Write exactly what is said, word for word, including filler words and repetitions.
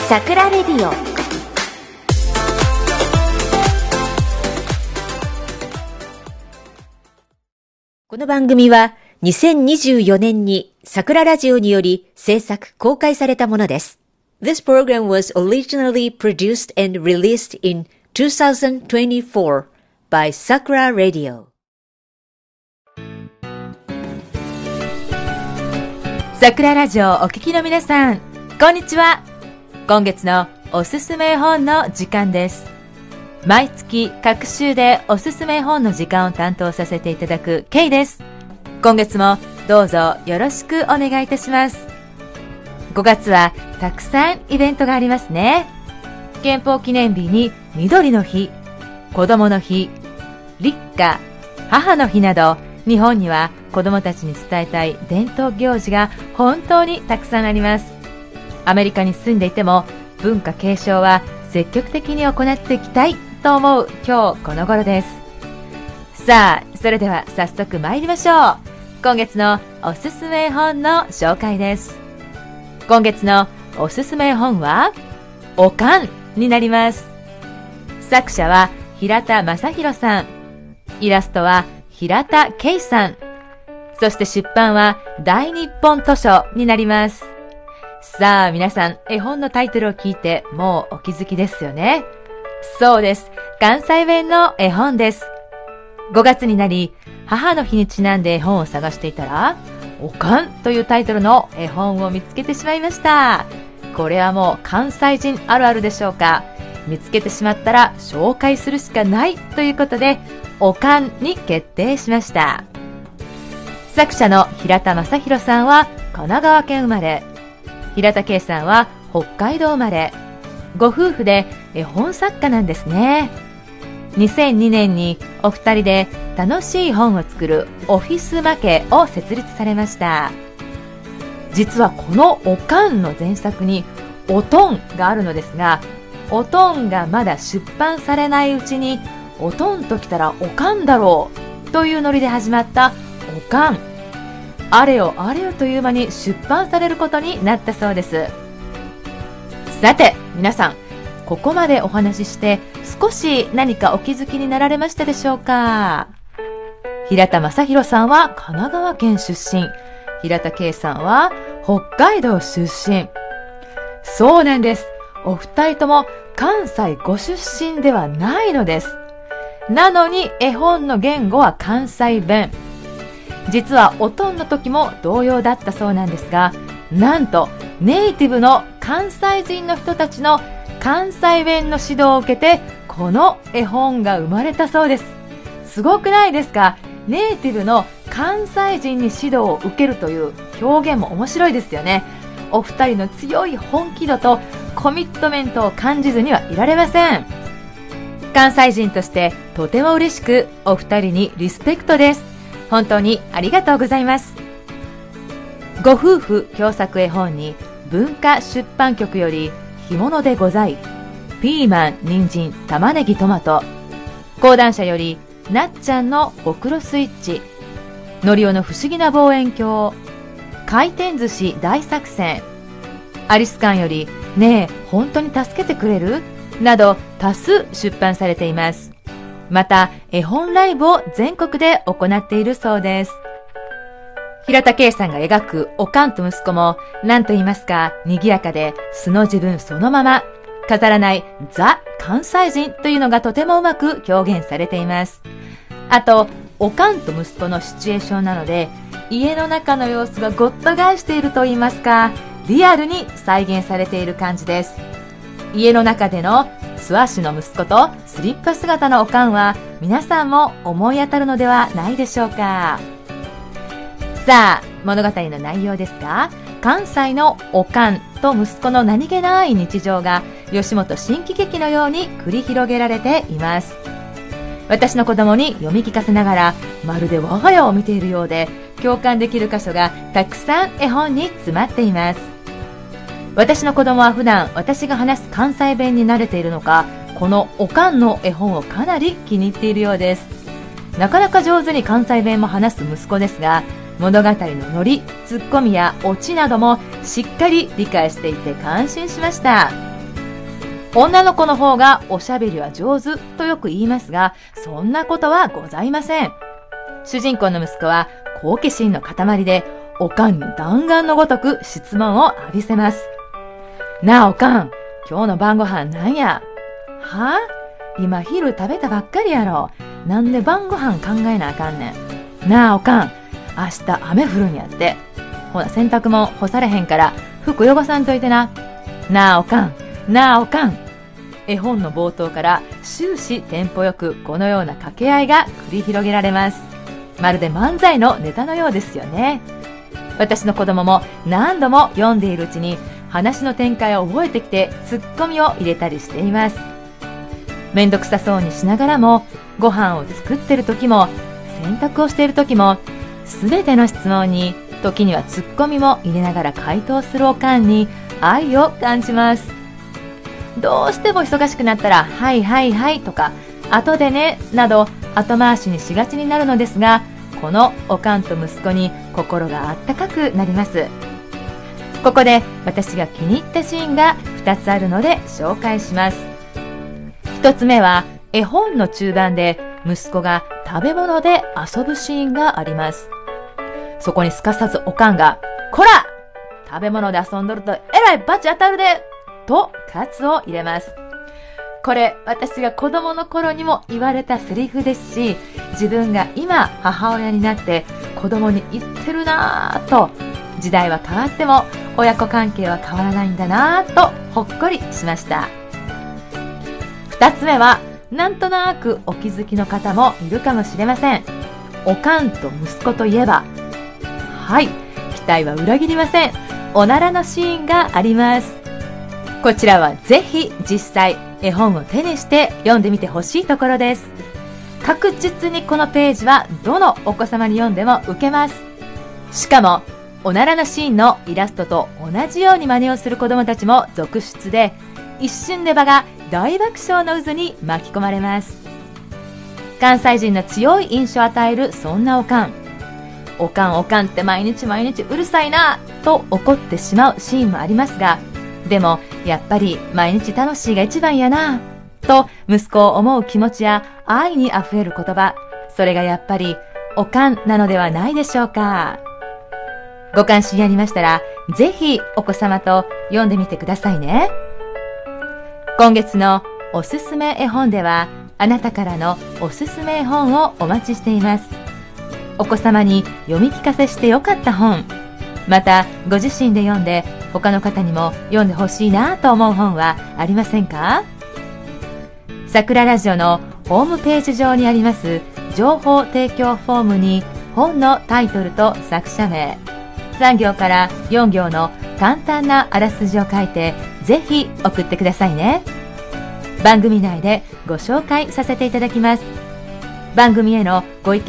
さくらレディオ。この番組はにせんにじゅうよねんにさくらラジオにより制作公開されたものです。This program was originally produced and released in twenty twenty-four by Sakura Radio。 さくらラジオお聞きの皆さん、こんにちは。今月のおすすめ絵本の時間です。毎月各週でおすすめ絵本の時間を担当させていただくケイです。今月もどうぞよろしくお願いいたします。ごがつはたくさんイベントがありますね。憲法記念日に緑の日、子供の日、立夏、母の日など、日本には子供たちに伝えたい伝統行事が本当にたくさんあります。アメリカに住んでいても文化継承は積極的に行っていきたいと思う今日この頃です。さあ、それでは早速参りましょう。今月のおすすめ絵本の紹介です。今月のおすすめ絵本はおかんになります。作者は平田正宏さん、イラストは平田圭さん、そして出版は大日本図書になります。さあ皆さん、絵本のタイトルを聞いてもうお気づきですよね。そうです、関西弁の絵本です。ごがつになり、母の日にちなんで絵本を探していたら、おかんというタイトルの絵本を見つけてしまいました。これはもう関西人あるあるでしょうか。見つけてしまったら紹介するしかないということで、おかんに決定しました。作者の平田正宏さんは神奈川県生まれ、平田圭さんは北海道生まれ、ご夫婦で絵本作家なんですね。にせんにねんにお二人で楽しい本を作るオフィスマケを設立されました。実はこのおかんの前作におとんがあるのですが、おとんがまだ出版されないうちに、おとんときたらおかんだろうというノリで始まったおかん。あれよあれよという間に出版されることになったそうです。さて皆さん、ここまでお話しして少し何かお気づきになられましたでしょうか。平田正宏さんは神奈川県出身、平田圭さんは北海道出身。そうなんです。お二人とも関西ご出身ではないのです。なのに絵本の言語は関西弁。実はおとんの時も同様だったそうなんですが、なんとネイティブの関西人の人たちの関西弁の指導を受けて、この絵本が生まれたそうです。すごくないですか。ネイティブの関西人に指導を受けるという表現も面白いですよね。お二人の強い本気度とコミットメントを感じずにはいられません。関西人としてとても嬉しく、お二人にリスペクトです。本当にありがとうございます。ご夫婦共作絵本に文化出版局より干物でござい、ピーマン、人参、玉ねぎ、トマト、講談社よりなっちゃんのほくろスイッチ、のりおの不思議な望遠鏡、回転寿司大作戦、アリス館よりねえ本当に助けてくれるなど多数出版されています。また絵本ライブを全国で行っているそうです。平田圭さんが描くおかんと息子も何と言いますか、賑やかで素の自分そのまま、飾らないザ関西人というのがとてもうまく表現されています。あとおかんと息子のシチュエーションなので、家の中の様子がごった返していると言いますか、リアルに再現されている感じです。家の中での素足の息子とスリッパ姿のおかんは皆さんも思い当たるのではないでしょうか。さあ物語の内容ですが、関西のおかんと息子の何気ない日常が吉本新喜劇のように繰り広げられています。私の子供に読み聞かせながら、まるで我が家を見ているようで共感できる箇所がたくさん絵本に詰まっています。私の子供は普段私が話す関西弁に慣れているのか、このおかんの絵本をかなり気に入っているようです。なかなか上手に関西弁も話す息子ですが、物語のノリ、ツッコミやオチなどもしっかり理解していて感心しました。 女の子の方がおしゃべりは上手とよく言いますが、そんなことはございません。主人公の息子は好奇心の塊で、おかんに弾丸のごとく質問を浴びせます。なあおかん、今日の晩ご飯なんや？はぁ？今昼食べたばっかりやろ。なんで晩ご飯考えなあかんねん。なあおかん、明日雨降るんやって。ほな洗濯も干されへんから服汚さんといてな。なあおかん、なあおかん。絵本の冒頭から終始テンポよくこのような掛け合いが繰り広げられます。まるで漫才のネタのようですよね。私の子供も何度も読んでいるうちに話の展開を覚えてきてツッコミを入れたりしています。めんどくさそうにしながらも、ご飯を作ってる時も洗濯をしている時も、すべての質問に時にはツッコミも入れながら回答するおかんに愛を感じます。どうしても忙しくなったらはいはいはいとか後でねなど後回しにしがちになるのですが、このおかんと息子に心があったかくなります。ここで私が気に入ったシーンがふたつあるので紹介します。ひとつめは絵本の中盤で息子が食べ物で遊ぶシーンがあります。そこにすかさずおかんが、こら！食べ物で遊んどるとえらい罰当たるでと喝を入れます。これ私が子供の頃にも言われたセリフですし、自分が今母親になって子供に言ってるなぁと、時代は変わっても親子関係は変わらないんだなぁとほっこりしました。二つ目はなんとなくお気づきの方もいるかもしれません。おかんと息子といえば、はい、期待は裏切りません。おならのシーンがあります。こちらはぜひ実際絵本を手にして読んでみてほしいところです。確実にこのページはどのお子様に読んでも受けます。しかもおならのシーンのイラストと同じように真似をする子どもたちも続出で、一瞬で場が大爆笑の渦に巻き込まれます。関西人の強い印象を与えるそんなおかん。おかんおかんって毎日毎日うるさいなと怒ってしまうシーンもありますが、でもやっぱり毎日楽しいが一番やなと息子を思う気持ちや愛にあふれる言葉、それがやっぱりおかんなのではないでしょうか。ご関心ありましたらぜひお子様と読んでみてくださいね。今月のおすすめ絵本では、あなたからのおすすめ絵本をお待ちしています。お子様に読み聞かせしてよかった本、またご自身で読んで他の方にも読んでほしいなと思う本はありませんか？さくらラジオのホームページ上にあります情報提供フォームに本のタイトルと作者名、さん行からよん行の簡単なあらすじを書いてぜひ送ってくださいね。番組内でご紹介させていただきます。番組へのご意見